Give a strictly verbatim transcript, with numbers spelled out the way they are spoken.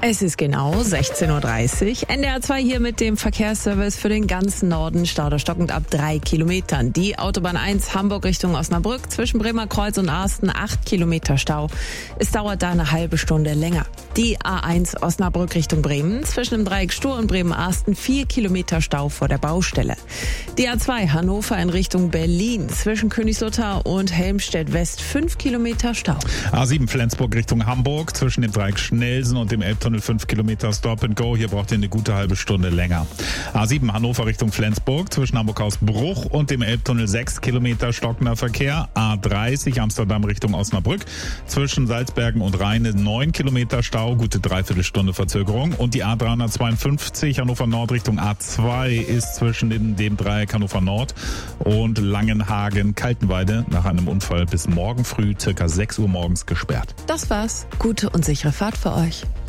Es ist genau sechzehn Uhr dreißig. N D R zwei hier mit dem Verkehrsservice für den ganzen Norden. Stau da stockend ab drei Kilometern. Die Autobahn eins Hamburg Richtung Osnabrück zwischen Bremer Kreuz und Asten acht Kilometer Stau. Es dauert da eine halbe Stunde länger. Die A eins Osnabrück Richtung Bremen zwischen dem Dreieck Stur und Bremen-Asten vier Kilometer Stau vor der Baustelle. Die A zwei Hannover in Richtung Berlin zwischen Königslutter und Helmstedt West fünf Kilometer Stau. A sieben Flensburg Richtung Hamburg zwischen dem Dreieck Schnellsen und dem Elbtunnel fünf Kilometer Stop and Go. Hier braucht ihr eine gute halbe Stunde länger. A sieben Hannover Richtung Flensburg zwischen Hamburg-Hausbruch und dem Elbtunnel sechs Kilometer stockender Verkehr. A dreißig Amsterdam Richtung Osnabrück zwischen Salzbergen und Rheine neun Kilometer Stau, gute Dreiviertelstunde Verzögerung. Und die A dreihundertzweiundfünfzig Hannover Nord Richtung A zwei ist zwischen dem, dem Dreieck Hannover Nord und Langenhagen-Kaltenweide nach einem Unfall bis morgen früh circa sechs Uhr morgens gesperrt. Das war's. Gute und sichere Fahrt für euch.